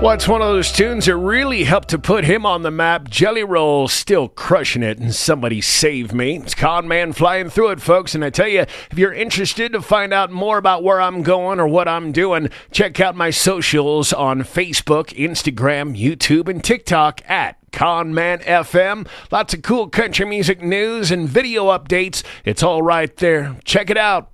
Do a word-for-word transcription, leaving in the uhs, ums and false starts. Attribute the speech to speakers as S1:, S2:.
S1: What's one of those tunes that really helped to put him on the map? Jelly Roll still crushing it, and Somebody Save Me. It's Con Man flying through it, folks, and I tell you, if you're interested to find out more about where I'm going or what I'm doing, check out my socials on Facebook, Instagram, YouTube, and TikTok at Conman F M. Lots of cool country music news and video updates. It's all right there. Check it out.